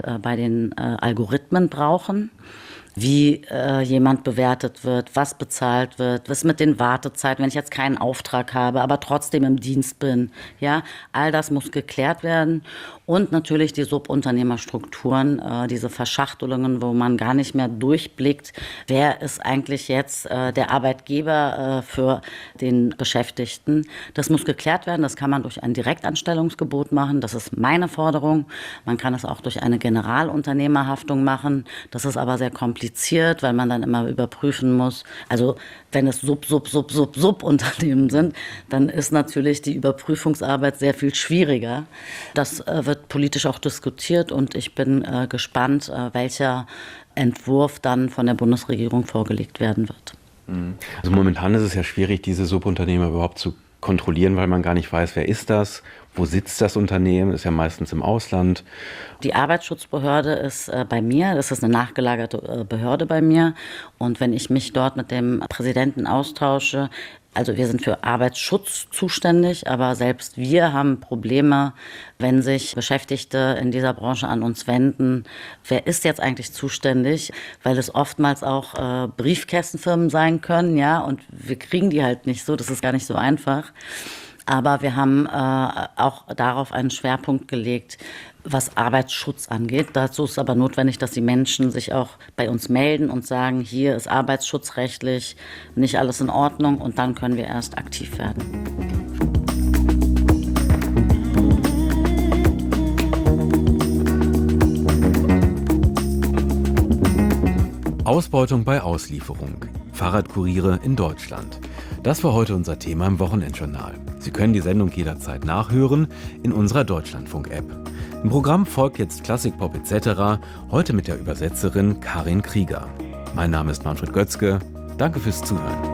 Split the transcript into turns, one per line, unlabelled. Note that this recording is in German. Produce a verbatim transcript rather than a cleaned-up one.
äh, bei den äh, Algorithmen brauchen. Wie äh, jemand bewertet wird, was bezahlt wird, was mit den Wartezeiten, wenn ich jetzt keinen Auftrag habe, aber trotzdem im Dienst bin. Ja, all das muss geklärt werden. Und natürlich die Subunternehmerstrukturen, äh, diese Verschachtelungen, wo man gar nicht mehr durchblickt, wer ist eigentlich jetzt äh, der Arbeitgeber äh, für den Beschäftigten. Das muss geklärt werden. Das kann man durch ein Direktanstellungsgebot machen. Das ist meine Forderung. Man kann es auch durch eine Generalunternehmerhaftung machen. Das ist aber sehr kompliziert, weil man dann immer überprüfen muss. Also wenn es Sub, Sub, Sub, Sub, Subunternehmen sind, dann ist natürlich die Überprüfungsarbeit sehr viel schwieriger. Das äh, wird politisch auch diskutiert und ich bin äh, gespannt, äh, welcher Entwurf dann von der Bundesregierung vorgelegt werden wird.
Also momentan ist es ja schwierig, diese Subunternehmer überhaupt zu kontrollieren, weil man gar nicht weiß, wer ist das, wo sitzt das Unternehmen, ist ja meistens im Ausland.
Die Arbeitsschutzbehörde ist äh, bei mir, das ist eine nachgelagerte äh, Behörde bei mir und wenn ich mich dort mit dem Präsidenten austausche, also wir sind für Arbeitsschutz zuständig, aber selbst wir haben Probleme, wenn sich Beschäftigte in dieser Branche an uns wenden. Wer ist jetzt eigentlich zuständig? Weil es oftmals auch äh, Briefkästenfirmen sein können, ja, und wir kriegen die halt nicht so, das ist gar nicht so einfach. Aber wir haben äh, auch darauf einen Schwerpunkt gelegt, was Arbeitsschutz angeht. Dazu ist aber notwendig, dass die Menschen sich auch bei uns melden und sagen, hier ist arbeitsschutzrechtlich nicht alles in Ordnung und dann können wir erst aktiv werden.
Ausbeutung bei Auslieferung. Fahrradkuriere in Deutschland. Das war heute unser Thema im Wochenendjournal. Sie können die Sendung jederzeit nachhören in unserer Deutschlandfunk-App. Im Programm folgt jetzt Klassikpop et cetera, heute mit der Übersetzerin Karin Krieger. Mein Name ist Manfred Götzke. Danke fürs Zuhören.